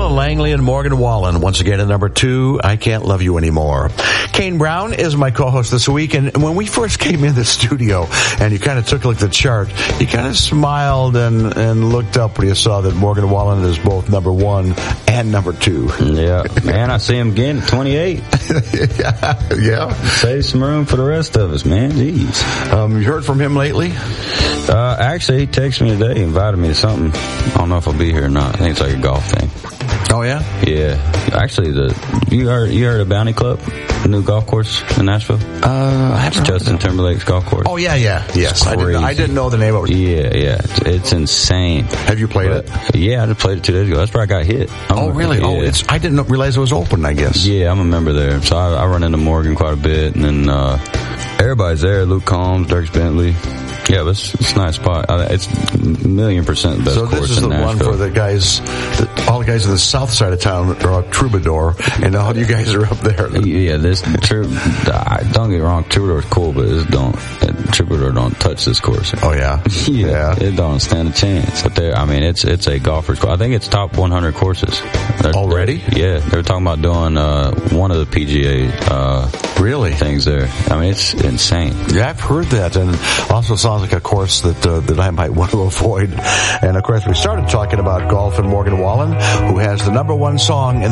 Alan Langley and Morgan Wallen. Once again at number 2, I Can't Love You Anymore. Kane Brown is my co-host this week, and when we first came in the studio and you kind of took a look at the chart, you kind of smiled and looked up when you saw that Morgan Wallen is both number 1 and number 2. Yeah, man, I see him again at 28. Yeah. Save some room for the rest of us, man. Jeez. You heard from him lately? Actually, he texted me today, invited me to something. I don't know if I'll be here or not. I think it's like a golf thing. Oh, yeah? Yeah. Actually, you heard of Bounty Club? The new golf course in Nashville? I haven't. Justin Timberlake's golf course. Oh, yeah. Yes. I didn't know the name of it. Yeah. It's insane. Have you played it? Yeah, I just played it 2 days ago. That's where I got hit. Oh, really? Yeah. I didn't realize it was open, I guess. Yeah, I'm a member there. So I run into Morgan quite a bit, and then everybody's there. Luke Combs, Dirk Bentley. Yeah, it's a nice spot. It's 1,000,000% the best course in Nashville. So this is the one for the guys, all the guys on the south side of town are at Troubadour, and all you guys are up there. Yeah, don't get me wrong, Troubadour's cool, but Troubadour don't touch this course. Oh, yeah? Yeah. It don't stand a chance. But it's a golfer's course. I think it's top 100 courses. Already? Yeah, they were talking about doing one of the PGA really things there. I mean, it's insane. Yeah, I've heard that, and also sounds like a course that I might want to avoid. And of course, we started talking about golf and Morgan Wallen, who has the number 1 song in